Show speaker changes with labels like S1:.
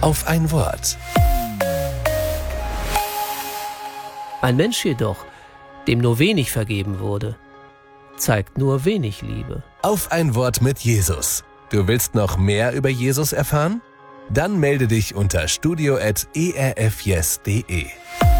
S1: auf ein Wort.
S2: Ein Mensch jedoch, dem nur wenig vergeben wurde, zeigt nur wenig Liebe.
S1: Auf ein Wort mit Jesus. Du willst noch mehr über Jesus erfahren? Dann melde dich unter studio@erfyes.de.